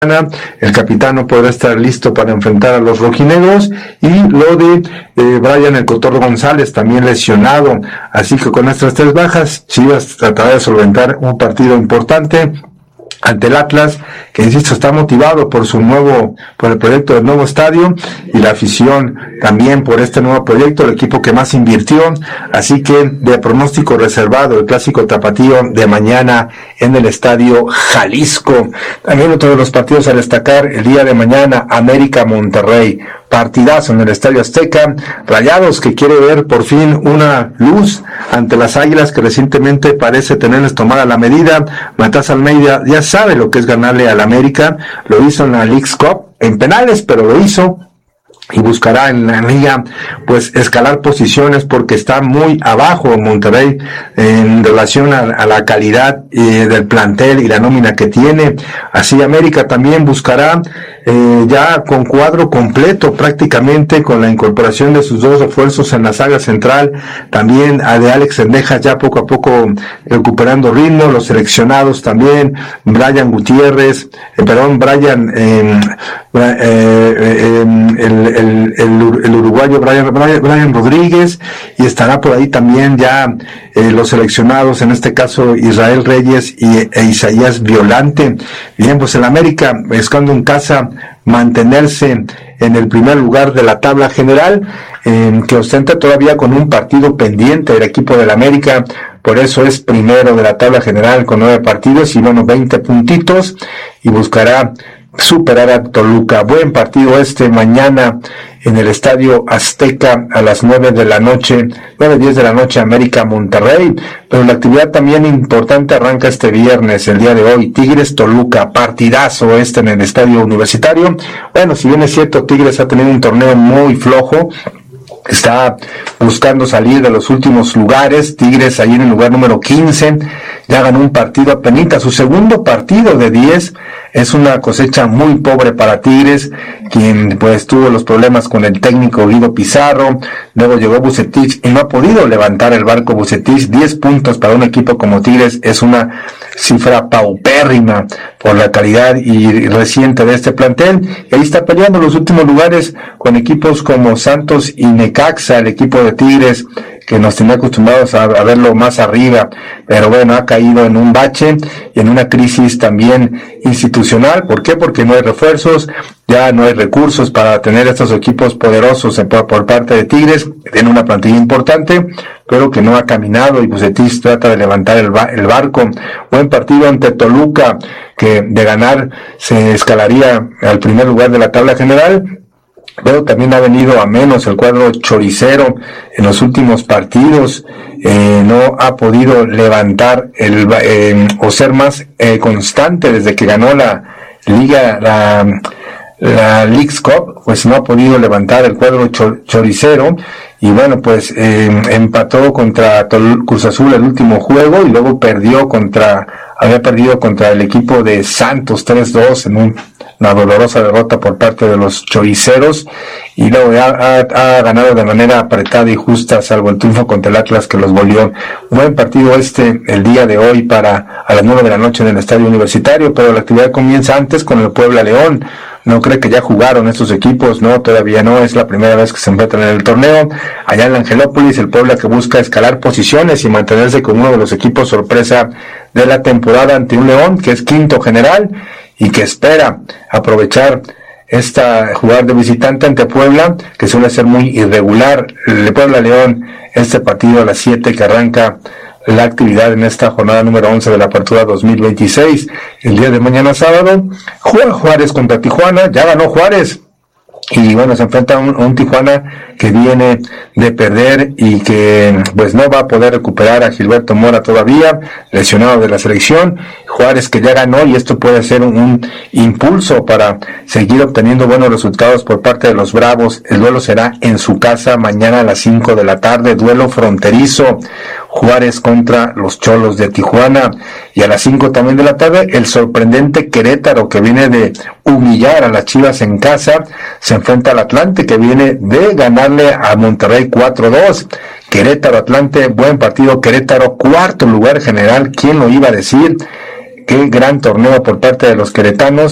El capitán no podrá estar listo para enfrentar a los rojinegros, y lo de Brian el Cotorro González, también lesionado. Así que con estas 3 bajas, Chivas tratará de solventar un partido importante ante el Atlas, que insisto está motivado por el proyecto del nuevo estadio, y la afición también por este nuevo proyecto, el equipo que más invirtió. Así que de pronóstico reservado, el clásico tapatío de mañana en el estadio Jalisco. También otro de los partidos a destacar el día de mañana, América Monterrey, partidazo en el Estadio Azteca. Rayados, que quiere ver por fin una luz ante las Águilas, que recientemente parece tenerles tomada la medida. Matías Almeida ya sabe lo que es ganarle al América, lo hizo en la Leagues Cup, en penales, pero lo hizo, y buscará en la liga pues escalar posiciones, porque está muy abajo Monterrey en relación a la calidad del plantel y la nómina que tiene. Así América también buscará ya con cuadro completo prácticamente, con la incorporación de sus 2 refuerzos en la saga central, también a de Alex Sendejas ya poco a poco recuperando ritmo, los seleccionados también, Brian Gutiérrez, el uruguayo Brian Rodríguez, y estará por ahí también ya los seleccionados, en este caso Israel Reyes e Isaías Violante. Bien, pues el América buscando en casa mantenerse en el primer lugar de la tabla general, que ostenta todavía con un partido pendiente el equipo del América, por eso es primero de la tabla general con 9 partidos y 20 puntitos, y buscará superar a Toluca. Buen partido mañana en el Estadio Azteca a las 9:10 de la noche, América Monterrey. Pero la actividad también importante arranca este viernes, el día de hoy, Tigres Toluca, partidazo en el Estadio Universitario. Bueno, si bien es cierto, Tigres ha tenido un torneo muy flojo, está buscando salir de los últimos lugares. Tigres ahí en el lugar número 15, ya ganó un partido apenas, su segundo partido de 10, es una cosecha muy pobre para Tigres, quien pues tuvo los problemas con el técnico Guido Pizarro, luego llegó Vucetich y no ha podido levantar el barco Vucetich. 10 puntos para un equipo como Tigres es una cifra paupérrima por la calidad y reciente de este plantel, y ahí está peleando los últimos lugares con equipos como Santos y Necaxa, el equipo de Tigres, que nos tenía acostumbrados a verlo más arriba, pero bueno, ha caído en un bache y en una crisis también institucional. ¿Por qué? Porque no hay refuerzos, ya no hay recursos para tener estos equipos poderosos por parte de Tigres. Tiene una plantilla importante, pero que no ha caminado, y Vucetich trata de levantar el barco. Buen partido ante Toluca, que de ganar se escalaría al primer lugar de la tabla general, pero también ha venido a menos el cuadro choricero en los últimos partidos. No ha podido levantar o ser más constante desde que ganó la Liga, la Leagues Cup, pues no ha podido levantar el cuadro choricero. Y bueno, pues empató contra Cruz Azul el último juego, y luego había perdido contra el equipo de Santos 3-2 en una dolorosa derrota por parte de los choriceros, y luego ha ganado de manera apretada y justa, salvo el triunfo contra el Atlas, que los goleó. Buen partido el día de hoy a las 9 de la noche en el Estadio Universitario, pero la actividad comienza antes con el Puebla León. ¿No cree que ya jugaron estos equipos? No, todavía no, es la primera vez que se enfrentan en el torneo. Allá en la Angelópolis, el Puebla, que busca escalar posiciones y mantenerse como uno de los equipos sorpresa de la temporada ante un León, que es quinto general, y que espera aprovechar jugar de visitante ante Puebla, que suele ser muy irregular. El Puebla León, este partido a las 7, que arranca la actividad en esta jornada número 11 de la apertura 2026. El día de mañana sábado juega Juárez contra Tijuana. Ya ganó Juárez, y bueno, se enfrenta a un Tijuana que viene de perder y que pues no va a poder recuperar a Gilberto Mora todavía, lesionado de la selección. Juárez, que ya ganó, y esto puede ser un impulso para seguir obteniendo buenos resultados por parte de los Bravos. El duelo será en su casa mañana a las 5 de la tarde, duelo fronterizo, Juárez contra los Cholos de Tijuana. Y a las 5 también de la tarde, el sorprendente Querétaro, que viene de humillar a las Chivas en casa, se enfrenta al Atlante, que viene de ganarle a Monterrey 4-2. Querétaro Atlante, buen partido. Querétaro, cuarto lugar general, ¿quién lo iba a decir? Qué gran torneo por parte de los queretanos,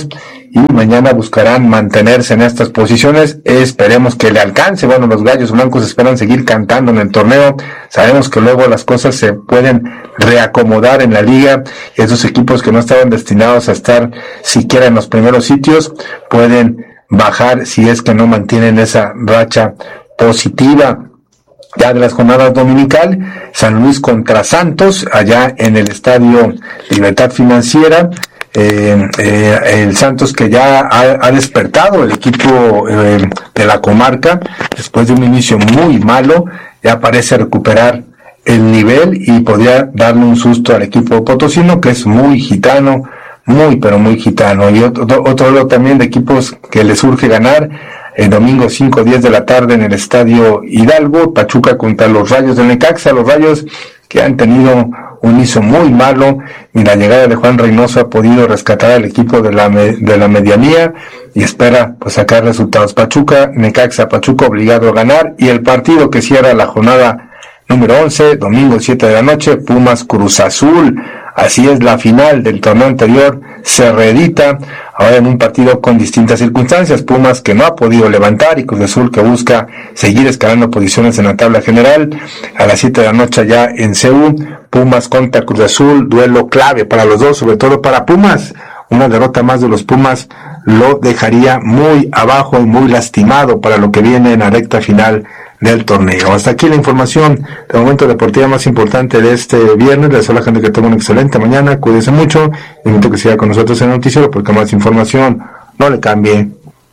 y mañana buscarán mantenerse en estas posiciones. Esperemos que le alcance. Bueno, los gallos blancos esperan seguir cantando en el torneo. Sabemos que luego las cosas se pueden reacomodar en la liga. Esos equipos que no estaban destinados a estar siquiera en los primeros sitios pueden bajar si es que no mantienen esa racha positiva. Ya de las jornadas dominical, San Luis contra Santos, allá en el Estadio Libertad Financiera. El Santos que ya ha despertado el equipo de la comarca después de un inicio muy malo, ya parece recuperar el nivel y podría darle un susto al equipo potosino, que es muy gitano, pero muy gitano. Y otro también de equipos que les urge ganar, el domingo 5:10 de la tarde en el Estadio Hidalgo, Pachuca contra los Rayos del Necaxa. Los Rayos que han tenido un inicio muy malo, y la llegada de Juan Reynoso ha podido rescatar al equipo de la medianía y espera pues sacar resultados. Necaxa obligado a ganar, y el partido que cierra la jornada número 11, domingo 7 de la noche, Pumas Cruz Azul. Así es, la final del torneo anterior se reedita, ahora en un partido con distintas circunstancias. Pumas que no ha podido levantar, y Cruz Azul que busca seguir escalando posiciones en la tabla general. A las 7 de la noche ya en CU, Pumas contra Cruz Azul, duelo clave para los dos, sobre todo para Pumas. Una derrota más de los Pumas lo dejaría muy abajo y muy lastimado para lo que viene en la recta final del torneo. Hasta aquí la información de momento deportiva más importante de este viernes. Les deseo a la gente que tenga una excelente mañana, cuídense mucho, y invito a que siga con nosotros en el noticiero, porque más información no le cambie.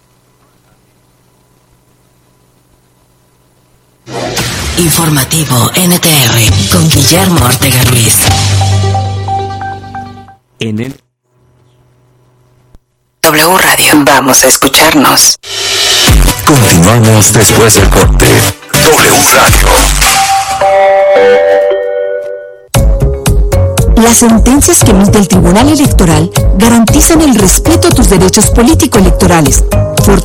Informativo NTR con Guillermo Ortega Luis. En el W Radio. Vamos a escucharnos. Continuamos después del corte. W Radio. Las sentencias que emite el Tribunal Electoral garantizan el respeto a tus derechos político-electorales,